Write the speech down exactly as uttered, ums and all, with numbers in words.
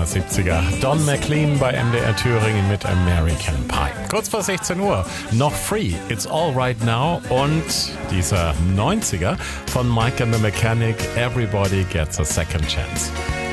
der siebziger. Don McLean bei M D R Thüringen mit American Pie. Kurz vor sechzehn Uhr noch Free, It's All Right Now und dieser neunziger von Mike and the Mechanic, Everybody Gets a Second Chance.